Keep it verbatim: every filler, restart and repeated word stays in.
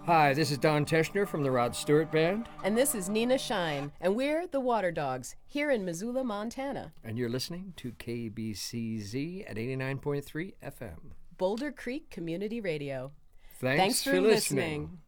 Hi, this is Don Teschner from the Rod Stewart Band. And this is Nina Shine, and we're the Water Dogs here in Missoula, Montana. And you're listening to K B C Z at eighty-nine point three F M. Boulder Creek Community Radio. Thanks, Thanks for, for listening. listening.